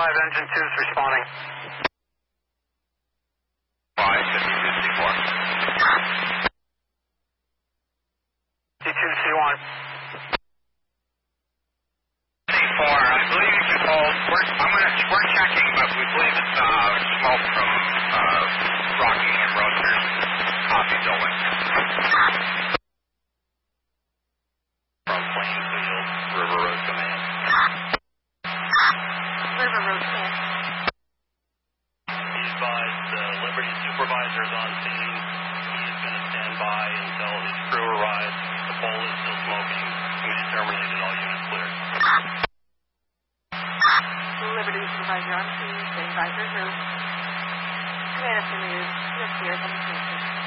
engine 2 is responding. 552C4. C2C1. C4, I believe you can hold. We're checking, but we believe it's smoke from Rocky and Roaster's coffee building. From Plainfield, River Road Command. River Road Command. He advised Liberty supervisors on scene. He is going to stand by until his crew arrives. The pole is still smoking. Command terminated. All units cleared. Liberty supervisor on scene, standing by for crew. Command estimated. You're clear from the station.